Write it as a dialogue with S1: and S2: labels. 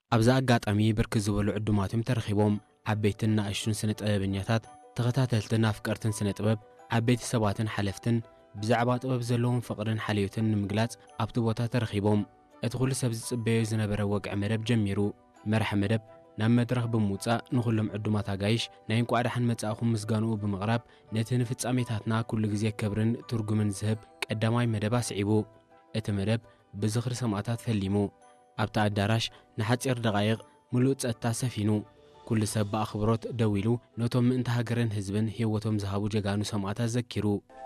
S1: ኣብዛ ኣጋጣሚ ብርክት ዝበሉ ዕዱማትም ተረኺቦም ዓበይትን ንኣሽቱን ስነ ጥበበኛታት ተኸታተልትን ኣፍቀርትን ስነ ጥበብ ዓበይቲ ሰባትን ሓለፍትን ብዛዕባ ጥበብ ዘለዎም ፍቕርን ሓልዮትን ንምግላጽ ኣብቲ ቦታ ተረኺቦም እቲ ኩሉ ሰብ ዝጽበዮ ዝነበረ ወግዒ መደብ ጀሚሩ መራሒ መደብ ናብ መድረኽ ብምውጻእ ንኹሎም ዕዱማት ኣጋይሽ ናይ እንቋዕ ደሓን መጻእኹም ምስጋንኡ ብምቕራብ ነቲ ንፍጻሜታትና ኩሉ ግዜ ክብርን ትርጉምን ዝህብ ቀዳማይ መደብ ኣስዒቡ እቲ መደብ ብዝኽሪ ሰማዕታት ፈሊሙ ኣብታ ኣዳራሽ ንሓፂር ደቓይቕ ምሉእ ጸጥታ ሰፊኑ ኩሉ ሰብ ብኣኽብሮት ደው ኢሉ ነቶም ምእንተ ሃገርን ህዝብን ህይወቶም ዝሃቡ ጀጋኑ ሰማዕታት ዘኪሩ